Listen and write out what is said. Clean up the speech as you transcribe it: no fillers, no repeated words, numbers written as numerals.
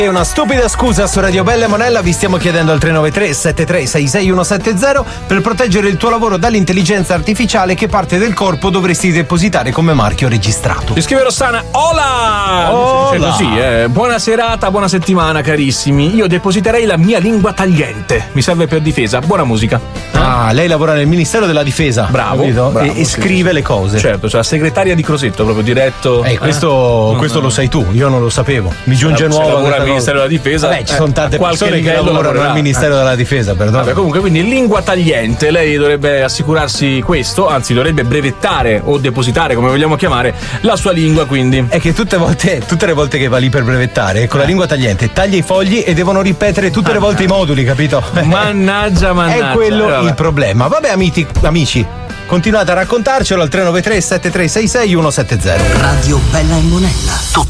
È una stupida scusa su Radio Bella e Monella, vi stiamo chiedendo al 393 7366 170 per proteggere il tuo lavoro dall'intelligenza artificiale che parte del corpo dovresti depositare come marchio registrato. Ti scrive Rossana, hola! Così, buona serata, buona settimana carissimi. Io depositerei la mia lingua tagliente, mi serve per difesa, buona musica. Ah, lei lavora nel Ministero della Difesa. Bravo. E scrive le cose. Certo, cioè la segretaria di Crosetto, proprio diretto. Questo lo sai tu, io non lo sapevo. Mi giunge nuovo al Ministero della Difesa. Vabbè, ci sono tante persone che lavorano al Ministero della Difesa, perdono. Vabbè, comunque, quindi lingua tagliente, lei dovrebbe assicurarsi questo, anzi dovrebbe brevettare o depositare, come vogliamo chiamare, la sua lingua, quindi. È che tutte le volte che va lì per brevettare, con la lingua tagliente, taglia i fogli e devono ripetere tutte le volte i moduli, capito? Mannaggia. È quello il problema. Vabbè, amici, continuate a raccontarcelo al 393 7366 170. Radio Bella e Monella.